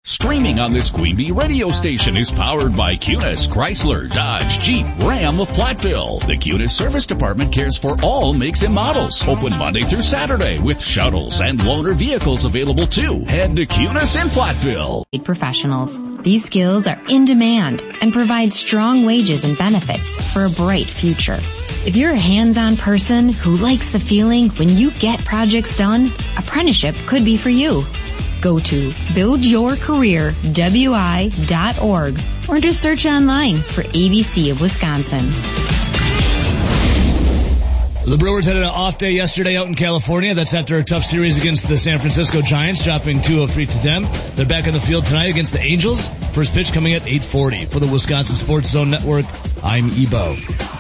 Streaming on this Queen Bee radio station is powered by Cunis, Chrysler, Dodge, Jeep, Ram of Platteville. The Cunis Service Department cares for all makes and models. Open Monday through Saturday with shuttles and loaner vehicles available too. Head to Cunis in Platteville. Professionals. These skills are in demand and provide strong wages and benefits for a bright future. If you're a hands-on person who likes the feeling when you get projects done, apprenticeship could be for you. Go to buildyourcareerwi.org or just search online for ABC of Wisconsin. The Brewers had an off day yesterday out in California. That's after a tough series against the San Francisco Giants, dropping 2-3 to them. They're back on the field tonight against the Angels. First pitch coming at 8:40. For the Wisconsin Sports Zone Network, I'm Ebo.